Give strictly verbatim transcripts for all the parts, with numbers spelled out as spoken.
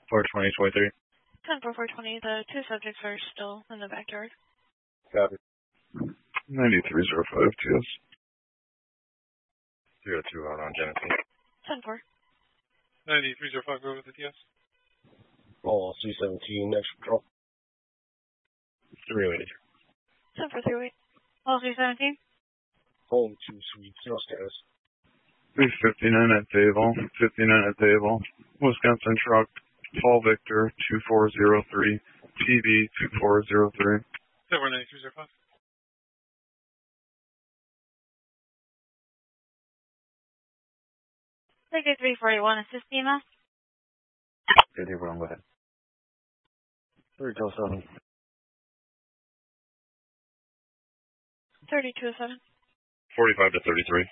four twenty twenty-three. ten four four twenty, the two subjects are still in the backyard. Copy. ninety-three oh five, T S. zero two out on Genesee. ten four. ninety-three oh five, go with the T S. All C seventeen, next patrol. three oh eight. ten four three oh eight. All C seventeen. Home two suites, no status. three fifty-nine at Dable, fifty-nine at Dable. Wisconsin truck, Paul Victor, two four zero three, P B two four zero three. ten four ninety-three oh five. thirty-three forty-one, assist E M S. thirty wrong, go ahead. three oh seven. thirty-two oh seven. forty-five to thirty-three.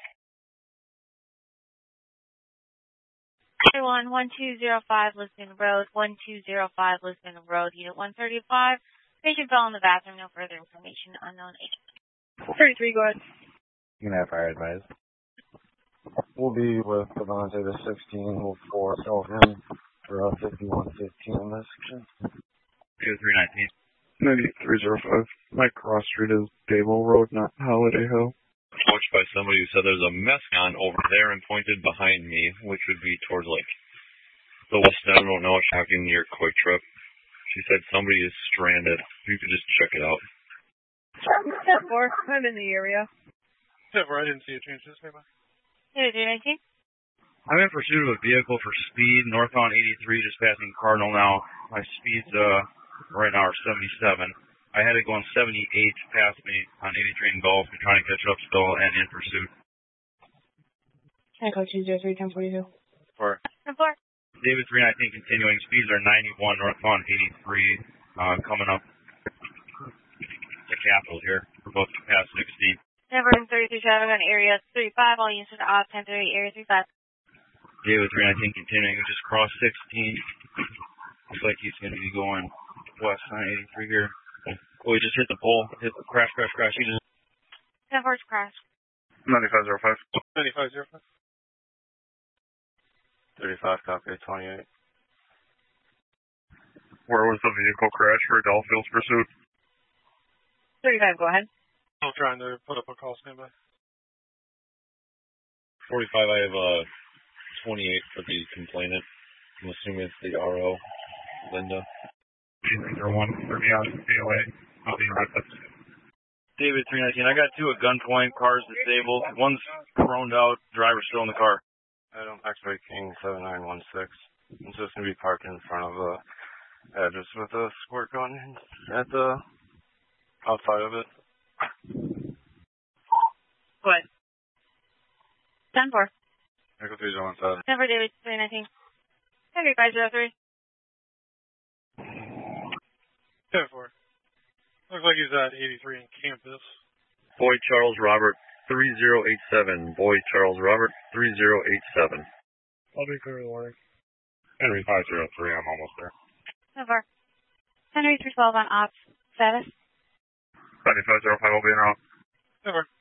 one one two zero five, Lisbon Road, one two zero five, Lisbon Road, Unit one thirty-five. Patient fell in the bathroom, no further information, unknown agent. thirty-three, go ahead. You can have fire advised. We'll be with Devontae the sixteen, we'll four sell him for a fifty-one fifteen in this section. two three nineteen. ninety-three oh five. Mike Cross Street is Dable Road, not Holiday Hill. Approached by somebody who said there's a Mescon over there and pointed behind me, which would be towards like the west end. I don't know, tracking near Quick Trip. She said somebody is stranded. You could just check it out. ten four, I'm in the area. ten four, I didn't see a change this way, thirty-three nineteen. I'm in pursuit of a vehicle for speed, northbound eighty-three, just passing Cardinal now. My speeds uh, right now are seventy-seven. I had it going seventy-eight past me on eighty-three and Gulf. I'm trying to catch up still and in pursuit. Echo two zero three, ten forty-two. Four. ten four. David three nineteen continuing. Speeds are ninety-one, northbound eighty-three, uh, coming up the Capitol here. We're both past sixty. Denver thirty-three traffic on area thirty-five, all units are off, ten thirty, area thirty-five. David three nineteen continuing. We just crossed sixteen. Looks like he's going to be going west on eighty-three here. Oh, he just hit the pole. Hit the crash, crash, crash. He just... ten four crash. ninety-five oh five. ninety-five oh five. thirty-five, copy, twenty-eight. Where was the vehicle crash for Delphille's pursuit? thirty-five, go ahead. I'm trying to put up a call standby. forty-five, I have uh, twenty-eight for the complainant. I'm assuming it's the R O, Linda. Zero one thirty on C O A. I'll be right back. David three nineteen. I got two at gunpoint. Car's disabled. One's chroned out. Driver's still in the car. I don't X-Ray King seven nine one six. I'm just going to be parked in front of a address with a squirt gun at the outside of it. Go ahead. ten four. Echo three zero one seven. ten four, David three nineteen. thirty-five oh three. ten four. Looks like he's at eighty-three in campus. Boyd Charles Robert, three zero eight seven. Boyd Charles Robert, three zero eight seven. I'll be clear in the morning. Henry five zero three, I'm almost there. ten four. Henry three twelve on ops. Status? ninety-five oh five will be in route. ten four.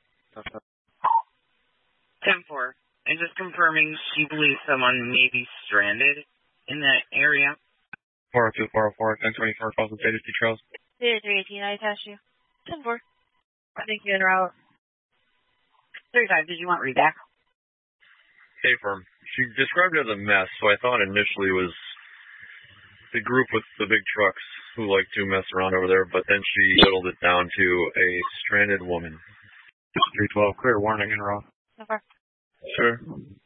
ten four. And just confirming, she believes someone may be stranded in that area. four oh two, four oh four, ten twenty-four, calls and status details. Data three eighteen, I attached you. ten four. I think you're in route. thirty-five, did you want readback? Hey, firm. She described it as a mess, so I thought initially it was the group with the big trucks who like to mess around over there, but then she whittled it down to a stranded woman. three twelve, clear warning in route. ten four. Sure.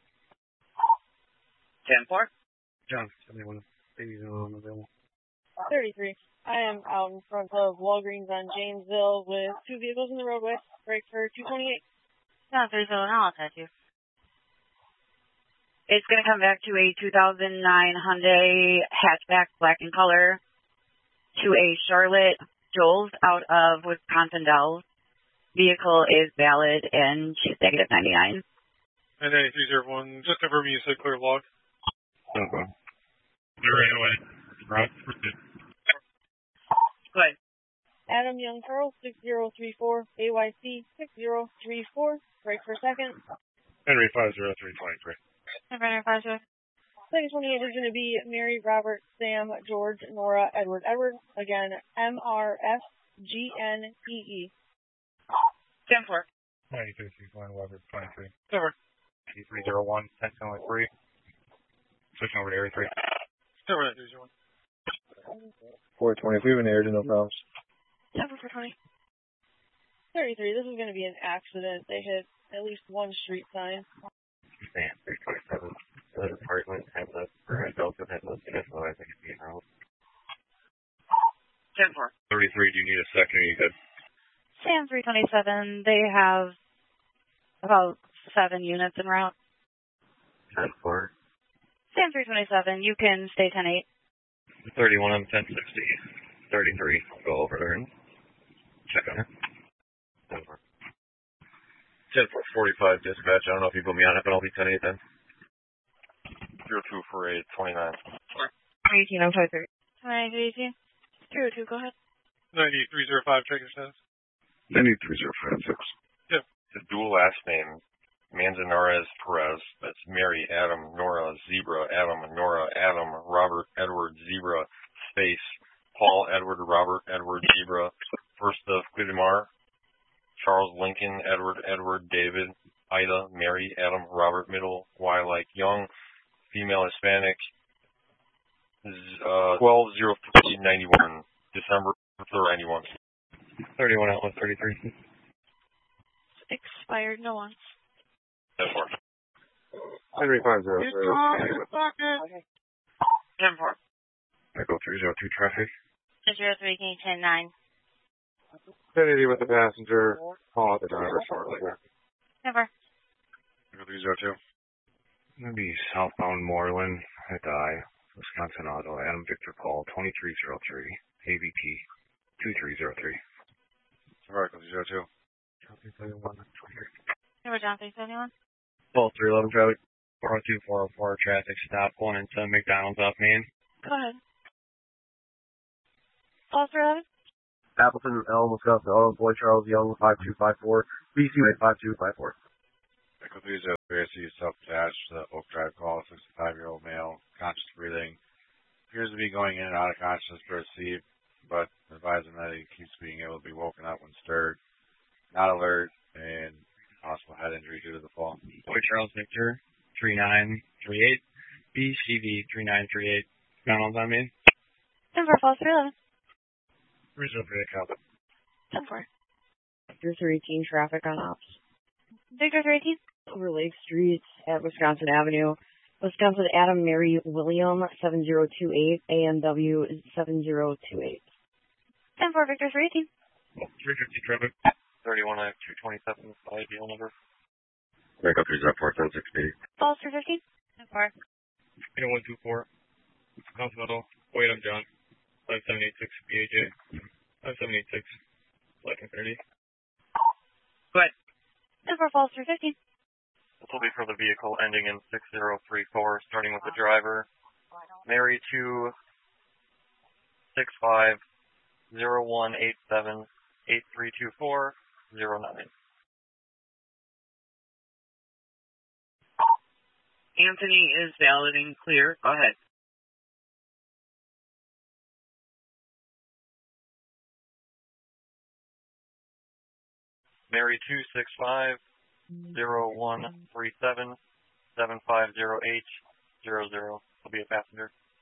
ten four. John, anyone available? thirty-three. I am out in front of Walgreens on Janesville with two vehicles in the roadway. Break for two twenty-eight. No, there's no one else, I you. It's going to come back to a two thousand nine Hyundai hatchback, black in color, to a Charlotte Joel's out of Wisconsin Dells. Vehicle is valid and she's negative ninety-nine. And ninety-three oh one, just confirm you said clear log. Okay. They're right away. Right. Good. Adam Young Carl, six zero three four, A Y C six zero three four, break for a second. Henry five zero three twenty-three. Henry five zero. Second twenty-eight is going to be Mary, Robert, Sam, George, Nora, Edward, Edward. Again, M R S G N E E. ten four. ninety-three, six one, Weber, twenty-three. Over. three zero one, ten seven three. Switching over to area three. Over that three zero one. four twenty-three when aired, no problems. Ten four twenty. thirty-three, this is going to be an accident. They hit at least one street sign. Sam, three twenty-seven. The department has a Delta has a so I think it's being held. ten four. thirty-three, do you need a second? You good? Sam three twenty-seven, they have about seven units en route. ten four. Sam three twenty-seven, you can stay ten eight. thirty-one, I'm ten sixty. thirty-three, I'll go over there and check on her. ten four. ten four forty-five dispatch. I don't know if you put me on it, but I'll be ten eight then. zero two four eight, twenty-nine. eighteen, I'm twenty-three. twenty-three eighteen. zero two, go ahead. ninety-three zero five, check your status. ninety-three zero five six. Yeah. The dual last name, Manzanares Perez. That's Mary, Adam, Nora, Zebra, Adam, Nora, Adam, Robert, Edward, Zebra, space, Paul, Edward, Robert, Edward, Zebra, first of Quidamar, Charles, Lincoln, Edward, Edward, David, Ida, Mary, Adam, Robert, middle, Y like Young, female Hispanic, uh, twelve zero three ninety-one, December third ninety-one. thirty-one outlet thirty-three. Expired, no one. ten four. Henry five zero zero. ten four. Echo three zero two traffic. zero three, can you ten nine? ten eighty with the passenger. Call out the driver shortly. Never. Echo three zero two. Gonna be southbound Moreland at I, Wisconsin Auto, Adam Victor Paul, twenty-three zero three, A B P, two three zero three. Echo three zero two. Never, John three seventy-one. twelve three eleven traffic. four oh two, four oh four traffic stop going into McDonald's off Main. Go ahead. twelve three eleven. Appleton, Elm, Wisconsin Auto, Boy Charles Young, five two five four. B C five two five four. Echo three zero three. I see you self-attached. The Oak Drive call, sixty-five-year-old male, conscious breathing. Appears to be going in and out of consciousness per receive, but advising that he keeps being able to be woken up when stirred. Not alert, and possible head injury due to the fall. Boy Charles Victor, three nine three eight, B C V three nine three eight. McDonald's on Main. ten four, twelve three eleven. three zero three, account. ten four. Victor three eighteen, traffic on ops. Victor three eighteen. Over Lake Street at Wisconsin Avenue. Wisconsin Adam Mary William, seven zero two eight, A M W seven zero two eight. ten four, Victor three eighteen. three fifty traffic. thirty-one, I have two twenty-seven, ideal number. Echo three zero four, ten six eighty. Falls three fifteen. ten four. eight one two four. Wisconsin Auto. Wait, I'm John. five seven eight six B A J. five seven eight six. Black and thirty. Go ahead. ten four, falls three fifteen. This will be for the vehicle ending in six zero three four, starting with the driver. Mary two six five zero one eight seven eight three two four zero nine. Anthony is valid and clear. Go ahead. Mary two six five zero one three seven seven five zero eight zero zero will be a passenger.